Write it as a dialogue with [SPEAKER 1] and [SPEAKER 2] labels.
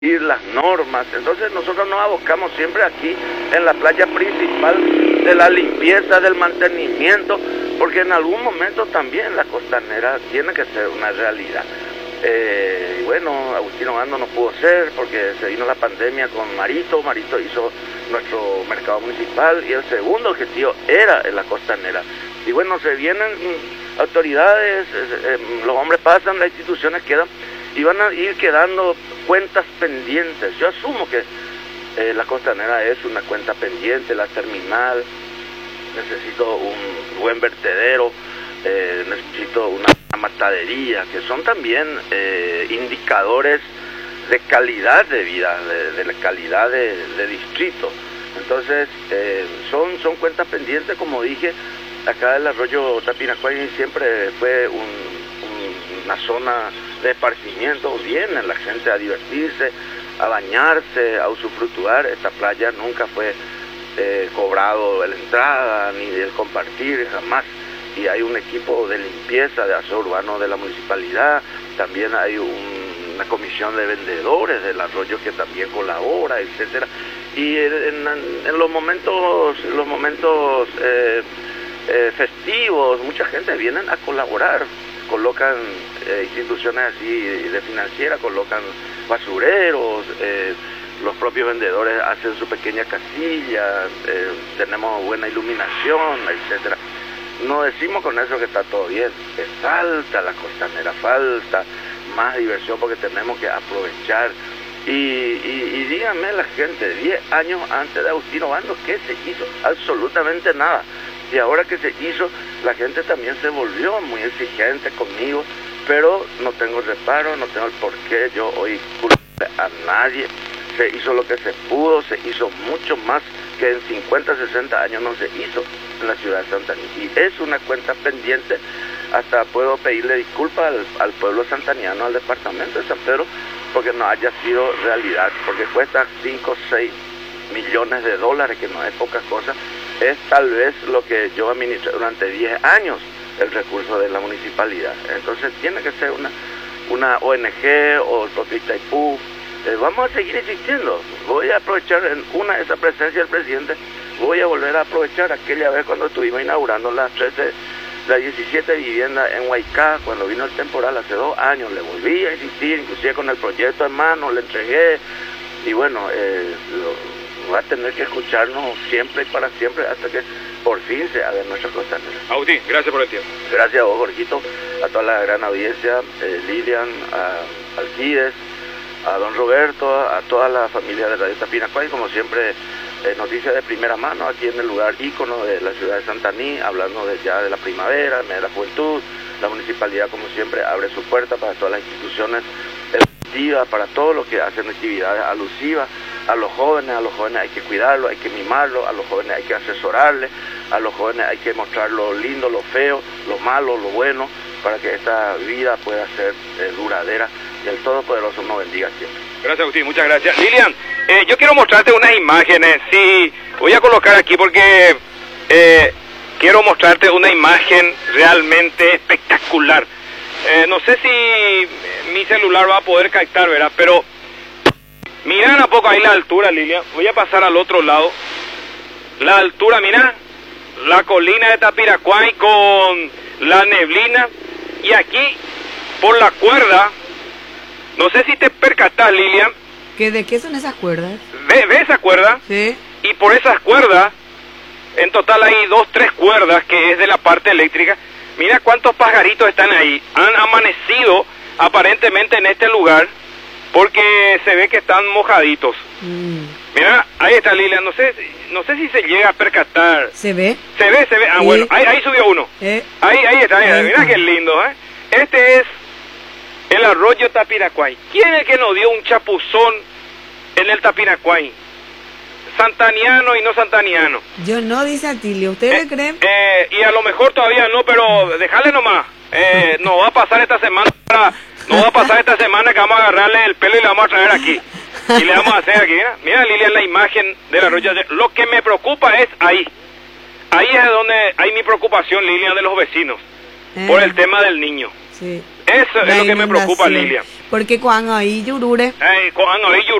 [SPEAKER 1] las normas. Entonces nosotros nos abocamos siempre aquí en la playa principal de la limpieza, del mantenimiento, porque en algún momento también la costanera tiene que ser una realidad. Y bueno, Agustín Obando no pudo ser porque se vino la pandemia con Marito hizo nuestro mercado municipal y el segundo objetivo era en la costanera. Y bueno, se vienen autoridades, los hombres pasan, las instituciones quedan y van a ir quedando cuentas pendientes. Yo asumo que la costanera es una cuenta pendiente, la terminal, necesito un buen vertedero, necesito una matadería, que son también indicadores de calidad de vida, de la calidad de distrito. Entonces, son cuentas pendientes, como dije. Acá el arroyo Tapiracuay siempre fue una zona de esparcimiento. Viene la gente a divertirse, a bañarse, a usufructuar. Esta playa nunca fue cobrado la entrada ni el compartir, jamás. Y hay un equipo de limpieza de aseo urbano de la municipalidad. También hay una comisión de vendedores del arroyo que también colabora, etcétera. Y en los momentos festivos, mucha gente viene a colaborar, colocan instituciones así de financiera, colocan basureros, los propios vendedores hacen su pequeña casilla, tenemos buena iluminación, etcétera. No decimos con eso que está todo bien, que falta la costanera, falta más diversión porque tenemos que aprovechar. Y díganme la gente, 10 años antes de Agustín Obando, ¿qué se hizo? Absolutamente nada. Y ahora que se hizo, la gente también se volvió muy exigente conmigo, pero no tengo reparo, no tengo el porqué, yo hoy culpo a nadie. Se hizo lo que se pudo, se hizo mucho más que en 50, 60 años no se hizo en la ciudad de Santaní. Y es una cuenta pendiente, hasta puedo pedirle disculpas al pueblo santaniano, al departamento de San Pedro, porque no haya sido realidad, porque cuesta 5 o 6 millones de dólares, que no es poca cosa. Es tal vez lo que yo administré durante 10 años, el recurso de la municipalidad. Entonces tiene que ser una ONG o el propio Itaipú. Vamos a seguir insistiendo. Voy a aprovechar en esa presencia del presidente, voy a volver a aprovechar aquella vez cuando estuvimos inaugurando las 17 viviendas en Huaycá, cuando vino el temporal hace 2 años, le volví a insistir, inclusive con el proyecto en mano, le entregué, y bueno, va a tener que escucharnos siempre y para siempre hasta que por fin se haga nuestra costanera.
[SPEAKER 2] Agustín, gracias por el tiempo.
[SPEAKER 1] Gracias a vos, Jorgito, a toda la gran audiencia, Lilian, a Alquides, a don Roberto, a toda la familia de Radio Tapiracuay, como siempre, noticias de primera mano aquí en el lugar ícono de la ciudad de Santaní, hablando ya de la primavera, de la juventud. La municipalidad, como siempre, abre su puerta para todas las instituciones educativas, para todos los que hacen actividades alusivas a los jóvenes hay que cuidarlos, hay que mimarlos, a los jóvenes hay que asesorarles, a los jóvenes hay que mostrar lo lindo, lo feo, lo malo, lo bueno, para que esta vida pueda ser duradera, y el Todopoderoso nos bendiga siempre.
[SPEAKER 2] Gracias, Agustín, muchas gracias. Lilian, yo quiero mostrarte unas imágenes, sí, voy a colocar aquí porque quiero mostrarte una imagen realmente espectacular. No sé si mi celular va a poder captar, ¿verdad? Pero miran a poco ahí la altura, Lilian. Voy a pasar al otro lado. La altura, mira, la colina de Tapiracuay con la neblina. Y aquí, por la cuerda, no sé si te percatas, Lilian.
[SPEAKER 3] ¿De qué son esas cuerdas?
[SPEAKER 2] ¿Ve esa cuerda?
[SPEAKER 3] Sí.
[SPEAKER 2] Y por esas cuerdas, en total hay 2, 3 cuerdas que es de la parte eléctrica. Mira cuántos pajaritos están ahí. Han amanecido aparentemente en este lugar porque se ve que están mojaditos. Mira, ahí está Lilian, no sé si se llega a percatar.
[SPEAKER 3] ¿Se ve?
[SPEAKER 2] Se ve. Ah, sí. Bueno, ahí subió uno. Ahí está, mira qué lindo, ¿eh? Este es el arroyo Tapiracuay. ¿Quién es el que nos dio un chapuzón en el Tapiracuay? Santaniano y no santaniano.
[SPEAKER 3] Yo no, dice Atilio. ¿Ustedes creen?
[SPEAKER 2] Y a lo mejor todavía no, pero déjale nomás. Nos va a pasar esta semana que vamos a agarrarle el pelo y le vamos a traer aquí. Y le vamos a hacer aquí, mira Lilian, la imagen del arroyo. Lo que me preocupa es ahí. Ahí es donde hay mi preocupación, Lilian, de los vecinos. Por el tema del niño.
[SPEAKER 3] Sí.
[SPEAKER 2] Eso es
[SPEAKER 3] la
[SPEAKER 2] lo que me preocupa,
[SPEAKER 3] inundación.
[SPEAKER 2] Lilian.
[SPEAKER 3] Porque cuando hay yurure,
[SPEAKER 2] Con